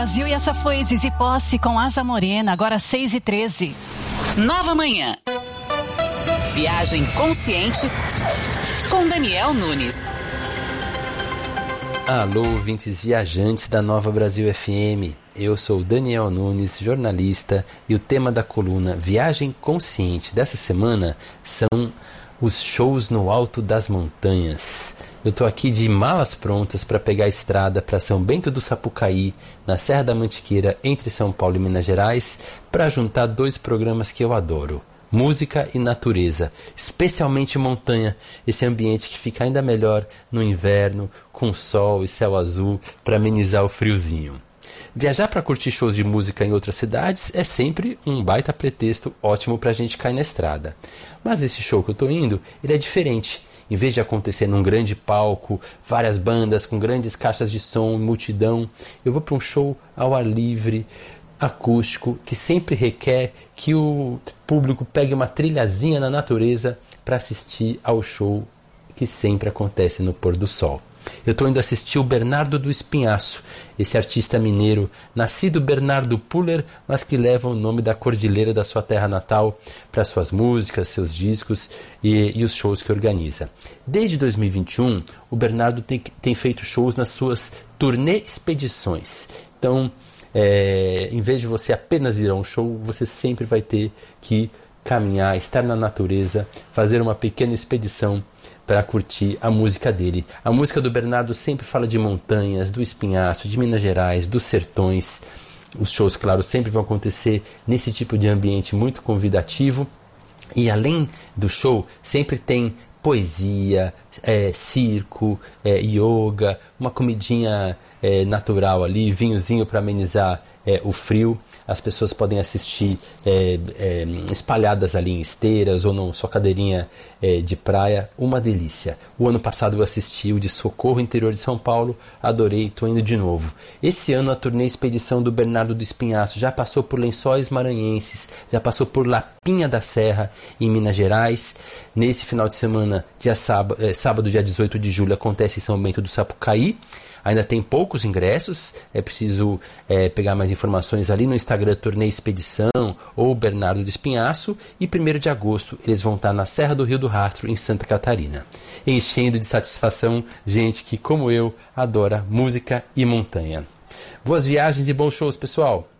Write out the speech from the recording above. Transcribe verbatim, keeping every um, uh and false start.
Brasil, e essa foi Zizi Posse com Asa Morena, agora seis e treze. Nova Manhã. Viagem consciente com Daniel Nunes. Alô, ouvintes viajantes da Nova Brasil F M. Eu sou Daniel Nunes, jornalista, e o tema da coluna Viagem Consciente dessa semana são os shows no alto das montanhas. Eu estou aqui de malas prontas para pegar a estrada para São Bento do Sapucaí, na Serra da Mantiqueira, entre São Paulo e Minas Gerais, para juntar dois programas que eu adoro: música e natureza, especialmente montanha, esse ambiente que fica ainda melhor no inverno, com sol e céu azul, para amenizar o friozinho. Viajar para curtir shows de música em outras cidades é sempre um baita pretexto ótimo para a gente cair na estrada. Mas esse show que eu estou indo, ele é diferente. Em vez de acontecer num grande palco, várias bandas com grandes caixas de som, multidão, eu vou para um show ao ar livre, acústico, que sempre requer que o público pegue uma trilhazinha na natureza para assistir ao show que sempre acontece no pôr do sol. Eu estou indo assistir o Bernardo do Espinhaço, esse artista mineiro, nascido Bernardo Puller, mas que leva o nome da cordilheira da sua terra natal para suas músicas, seus discos e, e os shows que organiza. Desde dois mil e vinte e um, o Bernardo tem, tem feito shows nas suas turnê expedições. Então, é, em vez de você apenas ir a um show, você sempre vai ter que caminhar, estar na natureza, fazer uma pequena expedição para curtir a música dele. A música do Bernardo sempre fala de montanhas, do Espinhaço, de Minas Gerais, dos sertões. Os shows, claro, sempre vão acontecer nesse tipo de ambiente muito convidativo. E além do show, sempre tem poesia, é, circo, é, yoga, uma comidinha é, natural ali, vinhozinho para amenizar é, o frio. As pessoas podem assistir é, é, espalhadas ali em esteiras ou na sua cadeirinha é, de praia. Uma delícia. O ano passado eu assisti o de Socorro, interior de São Paulo. Adorei, estou indo de novo. Esse ano a turnê expedição do Bernardo do Espinhaço já passou por Lençóis Maranhenses, já passou por Lapinha da Serra, em Minas Gerais. Nesse final de semana, dia sábado, é, sábado dia dezoito de julho, acontece em São Bento do Sapucaí. Ainda tem poucos ingressos, é preciso é, pegar mais informações ali no Instagram Turnê Expedição ou Bernardo do Espinhaço. E primeiro de agosto eles vão estar na Serra do Rio do Rastro, em Santa Catarina. Enchendo de satisfação gente que, como eu, adora música e montanha. Boas viagens e bons shows, pessoal!